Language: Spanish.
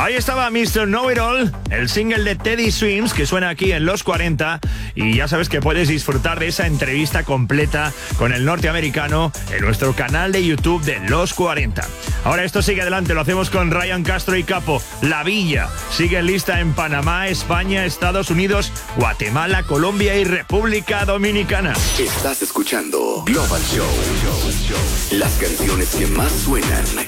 Ahí estaba Mr. Know It All, el single de Teddy Swims que suena aquí en Los 40, y ya sabes que puedes disfrutar de esa entrevista completa con el norteamericano en nuestro canal de YouTube de Los 40. Ahora esto sigue adelante, lo hacemos con Ryan Castro y Capo. La Villa sigue lista en Panamá, España, Estados Unidos, Guatemala, Colombia y República Dominicana. Estás escuchando Global Show. Las canciones que más suenan